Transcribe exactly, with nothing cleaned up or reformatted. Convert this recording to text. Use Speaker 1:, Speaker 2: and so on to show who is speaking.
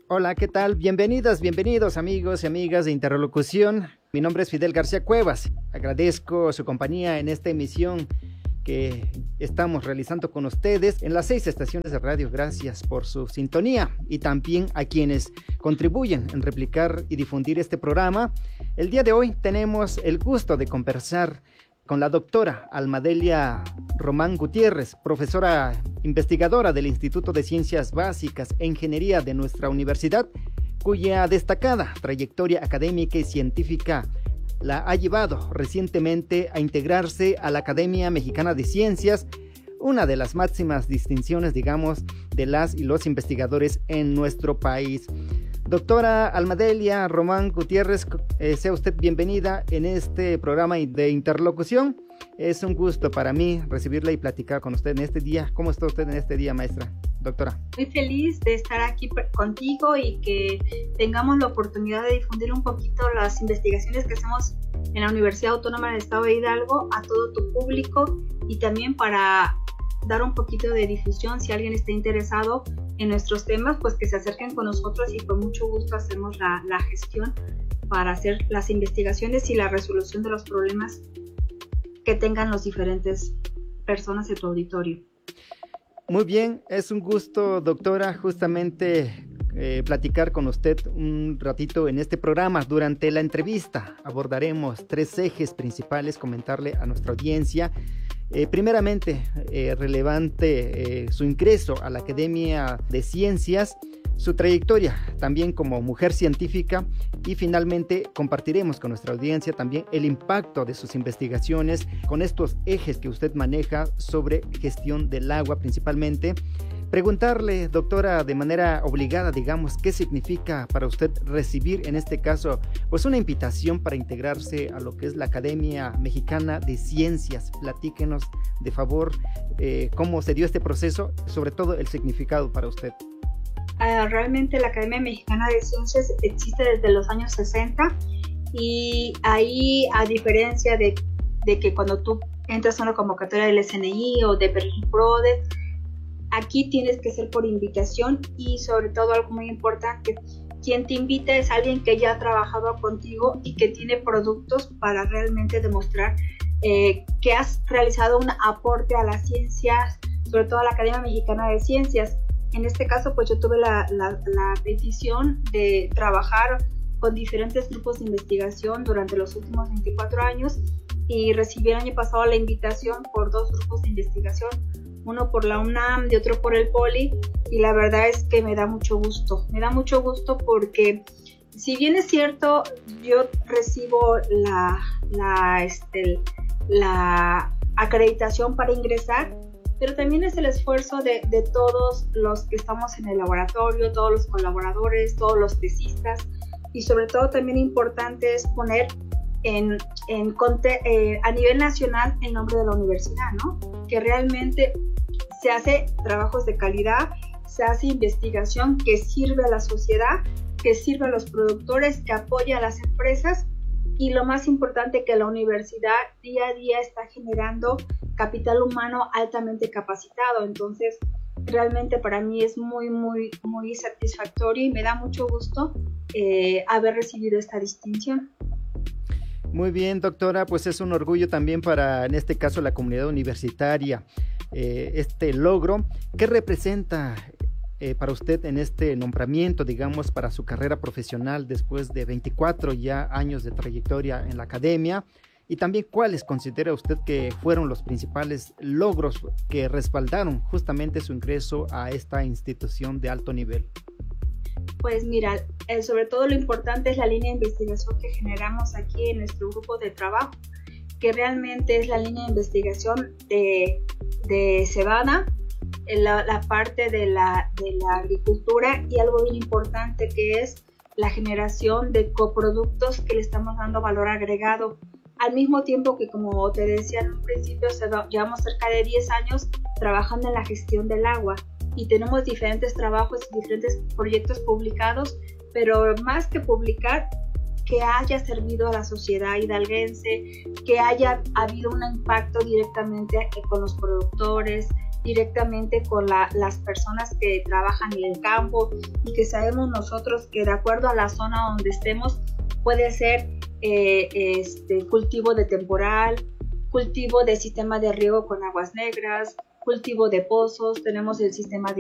Speaker 1: Hola, ¿qué tal? Bienvenidas, bienvenidos amigos y amigas de Interlocución. Mi nombre es Fidel García Cuevas. Agradezco su compañía en esta emisión que estamos realizando con ustedes en las seis estaciones de radio. Gracias por su sintonía y también a quienes contribuyen en replicar y difundir este programa. El día de hoy tenemos el gusto de conversar con la doctora Almadelia Román Gutiérrez, profesora investigadora del Instituto de Ciencias Básicas e Ingeniería de nuestra universidad, cuya destacada trayectoria académica y científica la ha llevado recientemente a integrarse a la Academia Mexicana de Ciencias, una de las máximas distinciones, digamos, de las y los investigadores en nuestro país. Doctora Almadelia Román Gutiérrez, eh, sea usted bienvenida en este programa de Interlocución. Es un gusto para mí recibirla y platicar con usted en este día. ¿Cómo está usted en este día, maestra? Doctora.
Speaker 2: Muy feliz de estar aquí contigo y que tengamos la oportunidad de difundir un poquito las investigaciones que hacemos en la Universidad Autónoma del Estado de Hidalgo a todo tu público y también para dar un poquito de difusión si alguien está interesado en nuestros temas, pues que se acerquen con nosotros y con mucho gusto hacemos la, la gestión para hacer las investigaciones y la resolución de los problemas que tengan los diferentes personas de tu auditorio.
Speaker 1: Muy bien, es un gusto, doctora, justamente eh, platicar con usted un ratito en este programa. Durante la entrevista abordaremos tres ejes principales, comentarle a nuestra audiencia. Eh, primeramente, eh, relevante eh, su ingreso a la Academia de Ciencias, su trayectoria también como mujer científica y finalmente compartiremos con nuestra audiencia también el impacto de sus investigaciones con estos ejes que usted maneja sobre gestión del agua principalmente. Preguntarle, doctora, de manera obligada, digamos, ¿qué significa para usted recibir en este caso pues una invitación para integrarse a lo que es la Academia Mexicana de Ciencias? Platíquenos, de favor, eh, cómo se dio este proceso, sobre todo el significado para usted.
Speaker 2: Uh, realmente la Academia Mexicana de Ciencias existe desde los años sesenta y ahí, a diferencia de, de que cuando tú entras a una convocatoria del S N I o de PRODE, aquí tienes que ser por invitación y sobre todo algo muy importante, quien te invita es alguien que ya ha trabajado contigo y que tiene productos para realmente demostrar eh, que has realizado un aporte a las ciencias, sobre todo a la Academia Mexicana de Ciencias. En este caso, pues yo tuve la, la, la petición de trabajar con diferentes grupos de investigación durante los últimos veinticuatro años y recibí el año pasado la invitación por dos grupos de investigación, uno por la UNAM y otro por el Poli, y la verdad es que me da mucho gusto, me da mucho gusto porque si bien es cierto, yo recibo la, la, este, la acreditación para ingresar, pero también es el esfuerzo de, de todos los que estamos en el laboratorio, todos los colaboradores, todos los tesistas, y sobre todo también importante es poner en, en eh, a nivel nacional el nombre de la universidad, ¿no? Que realmente se hace trabajos de calidad, se hace investigación que sirve a la sociedad, que sirve a los productores, que apoya a las empresas y lo más importante que la universidad día a día está generando capital humano altamente capacitado. Entonces realmente para mí es muy muy muy satisfactorio y me da mucho gusto eh, haber recibido esta distinción.
Speaker 1: Muy bien, doctora, pues es un orgullo también para, en este caso, la comunidad universitaria, eh, este logro. ¿Qué representa eh, para usted en este nombramiento, digamos, para su carrera profesional después de veinticuatro ya años de trayectoria en la academia? Y también, ¿cuáles considera usted que fueron los principales logros que respaldaron justamente su ingreso a esta institución de alto nivel?
Speaker 2: Pues mira, eh, sobre todo lo importante es la línea de investigación que generamos aquí en nuestro grupo de trabajo, que realmente es la línea de investigación de, de cebada, la, la parte de la, de la agricultura y algo bien importante que es la generación de coproductos que le estamos dando valor agregado. Al mismo tiempo que, como te decía en un principio, llevamos cerca de diez años trabajando en la gestión del agua y tenemos diferentes trabajos y diferentes proyectos publicados, pero más que publicar, que haya servido a la sociedad hidalguense, que haya habido un impacto directamente con los productores, directamente con la, las personas que trabajan en el campo y que sabemos nosotros que de acuerdo a la zona donde estemos puede ser eh, este, cultivo de temporal, cultivo de sistema de riego con aguas negras, cultivo de pozos, tenemos el sistema de